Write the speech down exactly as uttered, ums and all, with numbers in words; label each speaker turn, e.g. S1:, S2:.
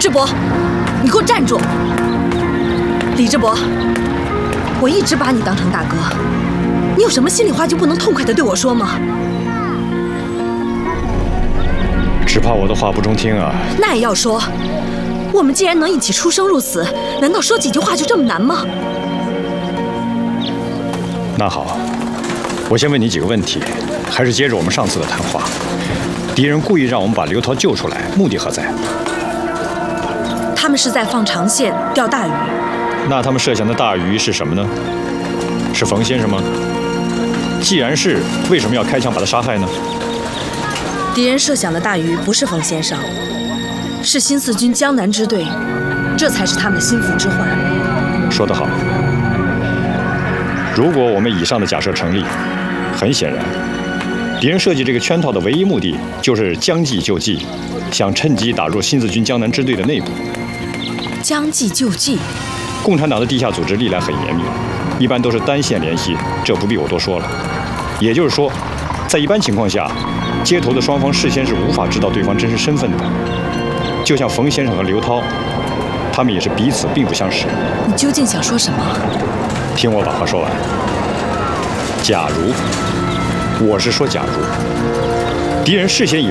S1: 智博，你给我站住！李智博，我一直把你当成大哥，你有什么心里话就不能痛快地对我说吗？
S2: 只怕我的话不中听啊。
S1: 那也要说，我们既然能一起出生入死，难道说几句话就这么难吗？
S2: 那好，我先问你几个问题，还是接着我们上次的谈话。敌人故意让我们把刘涛救出来，目的何在？
S1: 他们是在放长线钓大鱼。
S2: 那他们设想的大鱼是什么呢？是冯先生吗？既然是，为什么要开枪把他杀害呢？
S1: 敌人设想的大鱼不是冯先生，是新四军江南支队，这才是他们的心腹之患。
S2: 说得好。如果我们以上的假设成立，很显然，敌人设计这个圈套的唯一目的就是将计就计，想趁机打入新四军江南支队的内部。
S1: 将计就计。
S2: 共产党的地下组织历来很严密，一般都是单线联系，这不必我多说了。也就是说，在一般情况下，接头的双方事先是无法知道对方真实身份的。就像冯先生和刘涛，他们也是彼此并不相识。
S1: 你究竟想说什么？
S2: 听我把话说完。假如，我是说假如，敌人事先以